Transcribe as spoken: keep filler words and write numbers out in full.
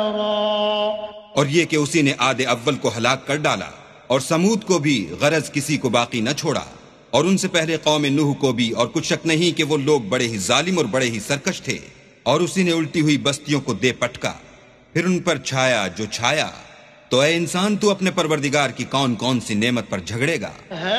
और ये कि उसी ने आदे अव्वल को हलाक कर डाला और समूद को भी गरज किसी को बाकी न छोड़ा, और उनसे पहले कौम नूह को भी, और कुछ शक नहीं कि वो लोग बड़े ही जालिम और बड़े ही सरकश थे। और उसी ने उल्टी हुई बस्तियों को दे पटका, फिर उन पर छाया जो छाया। तो ऐ इंसान, तू अपने परवरदिगार की कौन कौन सी नेमत पर झगड़ेगा।